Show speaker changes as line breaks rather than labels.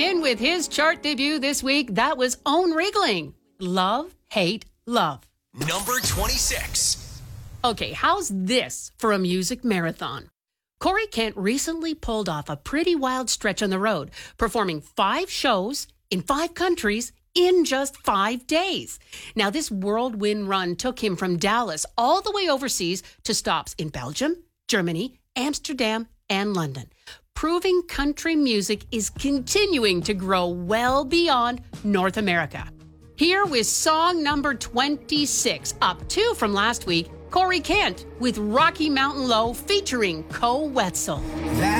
in with his chart debut this week. That was Owen Wriggling. Love, Hate, Love.
Number 26.
Okay, how's this for a music marathon? Corey Kent recently pulled off a pretty wild stretch on the road, performing 5 shows in 5 countries in just 5 days. Now, this whirlwind run took him from Dallas all the way overseas to stops in Belgium, Germany, Amsterdam, and London, proving country music is continuing to grow well beyond North America. Here with song number 26, up 2 from last week, Corey Kent with Rocky Mountain Low featuring Co Wetzel.